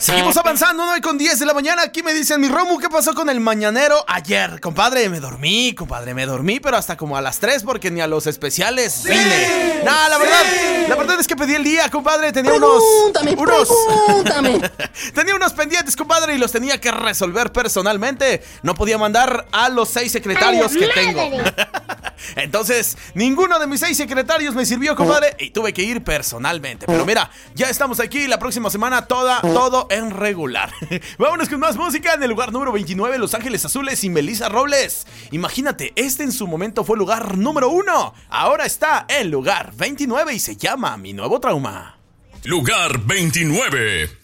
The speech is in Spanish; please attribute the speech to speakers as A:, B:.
A: Seguimos avanzando, 9:10 de la mañana. Aquí me dicen, mi Romu, ¿qué pasó con el mañanero ayer? Compadre, me dormí, pero hasta como a las 3 porque ni a los especiales vine. No, la verdad es que pedí el día, compadre. Tenía
B: Pregúntame.
A: Tenía unos pendientes, compadre, y los tenía que resolver personalmente. No podía mandar a los 6 secretarios que tengo. Entonces, ninguno de mis 6 secretarios me sirvió, compadre, y tuve que ir personalmente. Pero mira, ya estamos aquí. La próxima semana todo en regular. Vámonos con más música. En el lugar número 29, Los Ángeles Azules y Melissa Robles. Imagínate, este en su momento fue lugar número 1. Ahora está en lugar 29 y se llama Mi Nuevo Trauma.
C: Lugar 29.